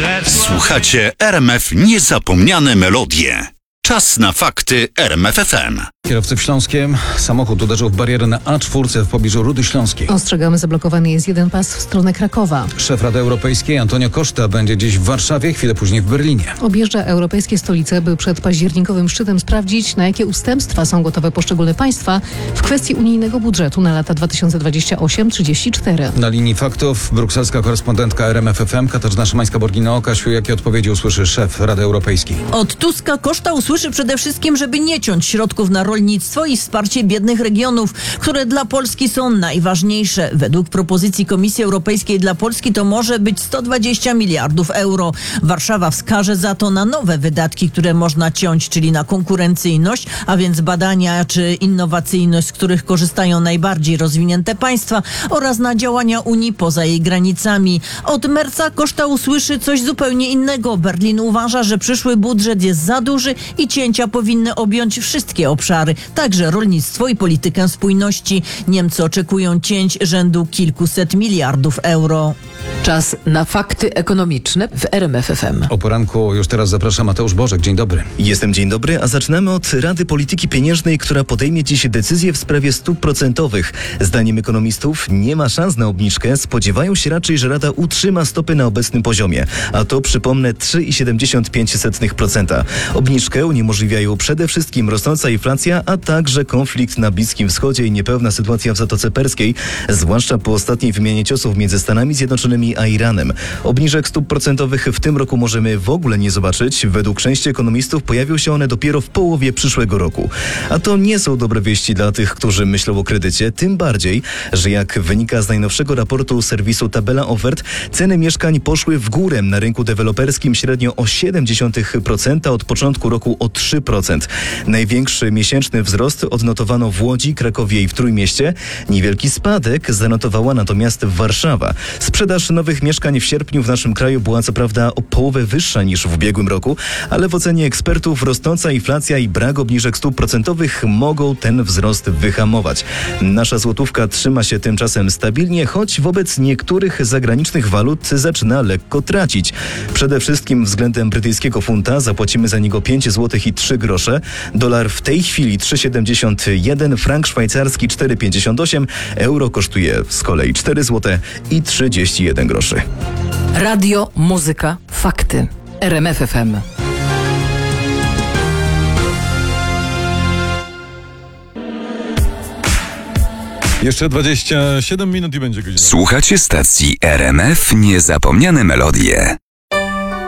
Słuchacie RMF Niezapomniane Melodie. Czas na fakty RMF FM. Kierowcy w Śląskiem. Samochód uderzył w barierę na A4 w pobliżu Rudy Śląskiej. Ostrzegamy, zablokowany jest jeden pas w stronę Krakowa. Szef Rady Europejskiej Antonio Costa będzie dziś w Warszawie, chwilę później w Berlinie. Objeżdża europejskie stolice, by przed październikowym szczytem sprawdzić, na jakie ustępstwa są gotowe poszczególne państwa w kwestii unijnego budżetu na lata 2028-34. Na linii faktów brukselska korespondentka RMF FM Katarzyna Szymańska-Borgino. Kasiu, jakie odpowiedzi usłyszy szef Rady Europejskiej? Od Tuska Costa usłyszy przede wszystkim, żeby nie ciąć środków na rolnictwo i wsparcie biednych regionów, które dla Polski są najważniejsze. Według propozycji Komisji Europejskiej dla Polski to może być 120 miliardów euro. Warszawa wskaże za to na nowe wydatki, które można ciąć, czyli na konkurencyjność, a więc badania czy innowacyjność, z których korzystają najbardziej rozwinięte państwa, oraz na działania Unii poza jej granicami. Od Merca Costa usłyszy coś zupełnie innego. Berlin uważa, że przyszły budżet jest za duży i cięcia powinny objąć wszystkie obszary, także rolnictwo i politykę spójności. Niemcy oczekują cięć rzędu kilkuset miliardów euro. Czas na fakty ekonomiczne w RMF FM. O poranku już teraz zaprasza Mateusz Bożek. Dzień dobry. Dzień dobry, a zaczynamy od Rady Polityki Pieniężnej, która podejmie dziś decyzję w sprawie stóp procentowych. Zdaniem ekonomistów nie ma szans na obniżkę. Spodziewają się raczej, że Rada utrzyma stopy na obecnym poziomie, a to, przypomnę, 3,75%. Obniżkę uniemożliwiają przede wszystkim rosnąca inflacja, a także konflikt na Bliskim Wschodzie i niepewna sytuacja w Zatoce Perskiej, zwłaszcza po ostatniej wymianie ciosów między Stanami Zjednoczonymi a Iranem. Obniżek stóp procentowych w tym roku możemy w ogóle nie zobaczyć. Według części ekonomistów pojawią się one dopiero w połowie przyszłego roku. A to nie są dobre wieści dla tych, którzy myślą o kredycie, tym bardziej, że jak wynika z najnowszego raportu serwisu Tabela Ofert, ceny mieszkań poszły w górę na rynku deweloperskim średnio o 0,7%, od początku roku o 3%. Największy miesięczny wzrost odnotowano w Łodzi, Krakowie i w Trójmieście. Niewielki spadek zanotowała natomiast Warszawa. Sprzedaż nowych mieszkań w sierpniu w naszym kraju była co prawda o połowę wyższa niż w ubiegłym roku, ale w ocenie ekspertów rosnąca inflacja i brak obniżek stóp procentowych mogą ten wzrost wyhamować. Nasza złotówka trzyma się tymczasem stabilnie, choć wobec niektórych zagranicznych walut zaczyna lekko tracić. Przede wszystkim względem brytyjskiego funta. Zapłacimy za niego 5 zł i 3 grosze. Dolar w tej chwili 3,71, frank szwajcarski 4,58, euro kosztuje z kolei 4 zł i 31 groszy. Radio, muzyka, fakty. RMF FM. Jeszcze 27 minut i będzie godzina. Słuchacie stacji RMF Niezapomniane Melodie.